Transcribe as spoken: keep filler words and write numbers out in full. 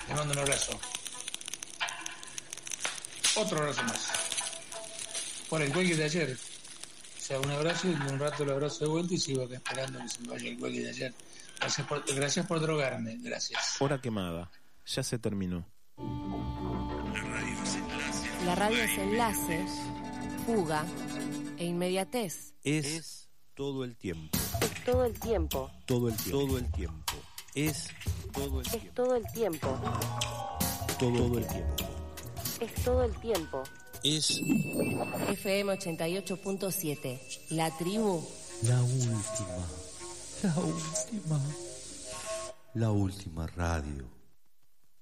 Les mando un abrazo. Otro abrazo más. Por el cuelgue de ayer. O sea, un abrazo y un rato lo abrazo de vuelta y sigo acá esperando que se me vaya el cuelgue de ayer. Gracias por, gracias por drogarme. Gracias. Hora quemada. Ya se terminó. La radio es enlace, fuga e inmediatez. Es, es todo el tiempo. Es todo el tiempo. Todo el tiempo. Todo el tiempo. Es todo el Es tiempo. todo el tiempo. Todo el tiempo. Es todo el tiempo. Es F M ochenta y ocho punto siete. La tribu. La última. La última. La última radio.